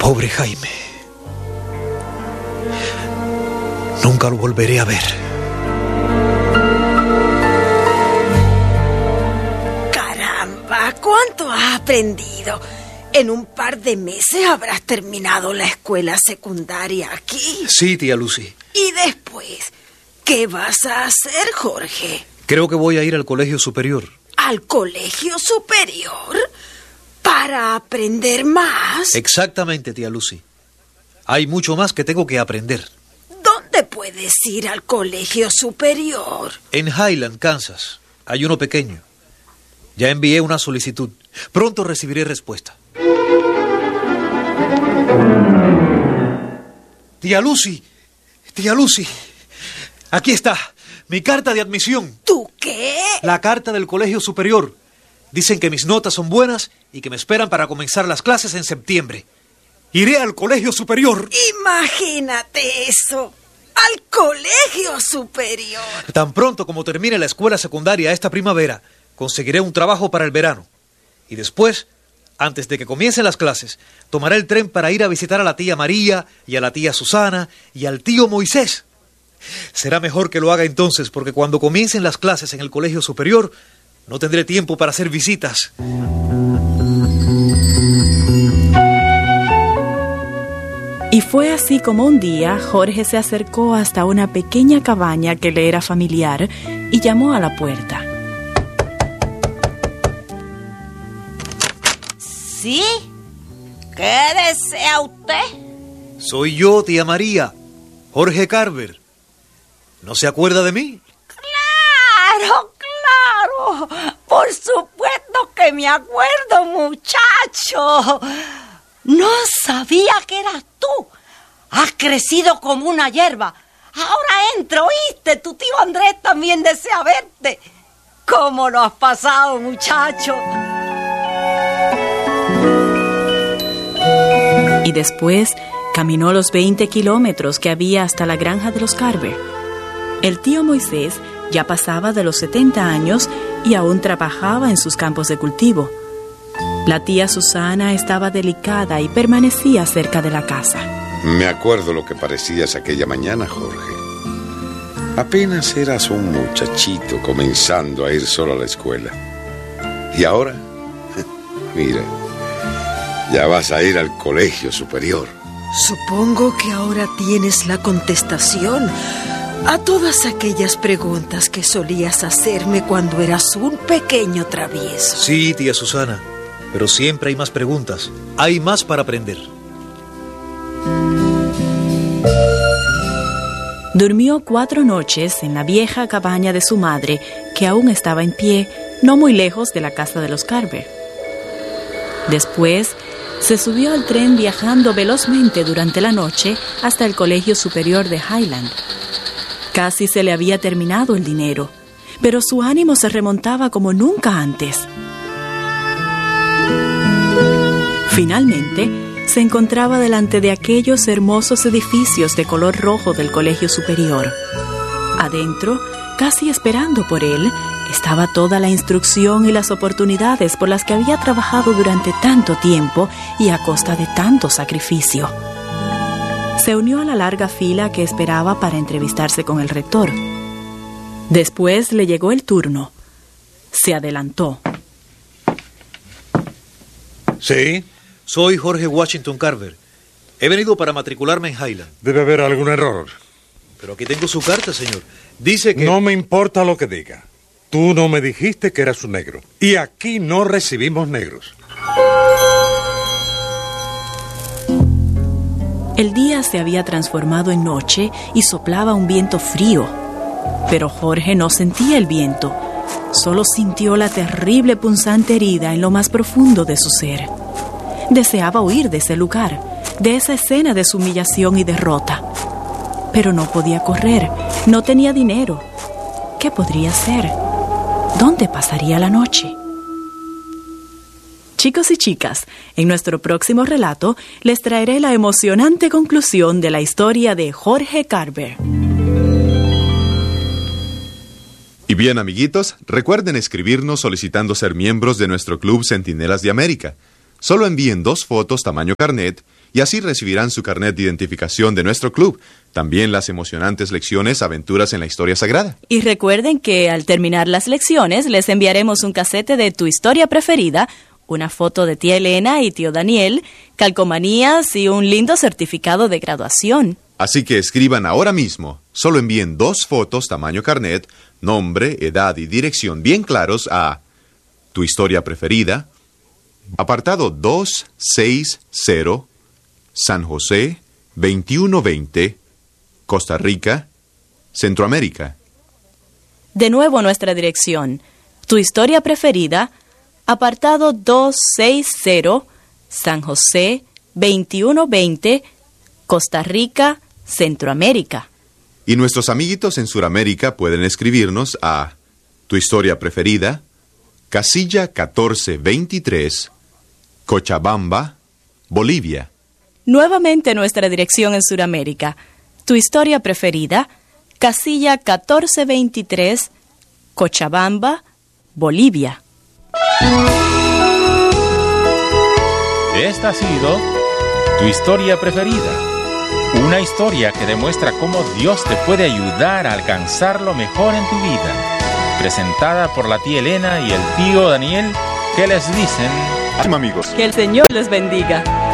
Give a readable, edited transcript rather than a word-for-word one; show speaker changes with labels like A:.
A: Pobre Jaime. Nunca lo volveré a ver.
B: Caramba, ¿cuánto has aprendido? En un par de meses habrás terminado la escuela secundaria aquí.
A: Sí, tía Lucy.
B: ¿Y después? ¿Qué vas a hacer, Jorge?
A: Creo que voy a ir al colegio superior.
B: ¿Al colegio superior? ¿Para aprender más?
A: Exactamente, tía Lucy. Hay mucho más que tengo que aprender.
B: ¿Dónde puedes ir al colegio superior?
A: En Highland, Kansas. Hay uno pequeño. Ya envié una solicitud. Pronto recibiré respuesta. Tía Lucy, aquí está, mi carta de admisión.
B: ¿Tú qué?
A: La carta del colegio superior. Dicen que mis notas son buenas y que me esperan para comenzar las clases en septiembre. Iré al colegio superior.
B: Imagínate eso, al colegio superior.
A: Tan pronto como termine la escuela secundaria esta primavera, conseguiré un trabajo para el verano. Y después, antes de que comiencen las clases, tomaré el tren para ir a visitar a la tía María y a la tía Susana y al tío Moisés. Será mejor que lo haga entonces, porque cuando comiencen las clases en el colegio superior, no tendré tiempo para hacer visitas.
C: Y fue así como un día Jorge se acercó hasta una pequeña cabaña que le era familiar y llamó a la puerta.
D: ¿Sí? ¿Qué desea usted?
A: Soy yo, tía María, Jorge Carver. ¿No se acuerda de mí?
D: ¡Claro, claro! Por supuesto que me acuerdo, muchacho. No sabía que eras tú. Has crecido como una hierba. Ahora entra, ¿oíste? Tu tío Andrés también desea verte. ¿Cómo lo has pasado, muchacho?
C: Y después caminó los 20 kilómetros que había hasta la granja de los Carver. El tío Moisés ya pasaba de los 70 años y aún trabajaba en sus campos de cultivo. La tía Susana estaba delicada y permanecía cerca de la casa.
E: Me acuerdo lo que parecías aquella mañana, Jorge. Apenas eras un muchachito comenzando a ir solo a la escuela. Y ahora, mira, ya vas a ir al colegio superior.
B: Supongo que ahora tienes la contestación a todas aquellas preguntas que solías hacerme cuando eras un pequeño travieso.
A: Sí, tía Susana, pero siempre hay más preguntas. Hay más para aprender.
C: Durmió 4 noches en la vieja cabaña de su madre, que aún estaba en pie, no muy lejos de la casa de los Carver. Después se subió al tren viajando velozmente durante la noche hasta el colegio superior de Highland. Casi se le había terminado el dinero, pero su ánimo se remontaba como nunca antes. Finalmente, se encontraba delante de aquellos hermosos edificios de color rojo del colegio superior. Adentro, casi esperando por él, estaba toda la instrucción y las oportunidades por las que había trabajado durante tanto tiempo y a costa de tanto sacrificio. Se unió a la larga fila que esperaba para entrevistarse con el rector. Después le llegó el turno. Se adelantó.
A: Sí, soy Jorge Washington Carver. He venido para matricularme en Highland.
F: Debe haber algún error.
A: Pero aquí tengo su carta, señor. Dice que...
F: No me importa lo que diga. Tú no me dijiste que eras un negro. Y aquí no recibimos negros.
C: El día se había transformado en noche y soplaba un viento frío. Pero Jorge no sentía el viento. Solo sintió la terrible punzante herida en lo más profundo de su ser. Deseaba huir de ese lugar, de esa escena de su humillación y derrota. Pero no podía correr, no tenía dinero. ¿Qué podría hacer? ¿Dónde pasaría la noche? Chicos y chicas, en nuestro próximo relato les traeré la emocionante conclusión de la historia de Jorge Carver.
G: Y bien, amiguitos, recuerden escribirnos solicitando ser miembros de nuestro Club Centinelas de América. Solo envíen 2 fotos tamaño carnet y así recibirán su carnet de identificación de nuestro club. También las emocionantes lecciones Aventuras en la Historia Sagrada.
C: Y recuerden que al terminar las lecciones les enviaremos un casete de tu historia preferida, una foto de tía Elena y tío Daniel, calcomanías y un lindo certificado de graduación.
G: Así que escriban ahora mismo. Solo envíen 2 fotos tamaño carnet, nombre, edad y dirección bien claros a Tu Historia Preferida, apartado 260, San José, 2120, Costa Rica, Centroamérica.
C: De nuevo nuestra dirección. Tu Historia Preferida, apartado 260, San José, 2120, Costa Rica, Centroamérica.
G: Y nuestros amiguitos en Sudamérica pueden escribirnos a Tu Historia Preferida, casilla 1423, Cochabamba, Bolivia.
C: Nuevamente nuestra dirección en Sudamérica. Tu Historia Preferida, casilla 1423, Cochabamba, Bolivia.
H: Esta ha sido Tu Historia Preferida. Una historia que demuestra cómo Dios te puede ayudar a alcanzar lo mejor en tu vida. Presentada por la tía Elena y el tío Daniel, que les dicen...
G: Amigos.
C: Que el Señor les bendiga.